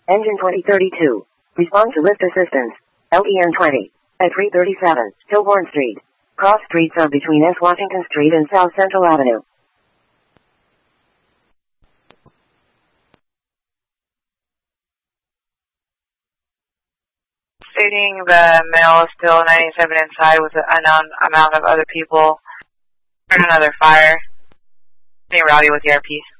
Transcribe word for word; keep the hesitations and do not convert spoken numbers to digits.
Engine twenty thirty-two. Respond to lift assistance. L E N twenty. At three thirty-seven, Stillborn Street. Cross streets are between S. Washington Street and South Central Avenue. Stating the male is still ninety-seven inside with an unknown amount of other people. Turn another fire. Being rowdy with the airpiece.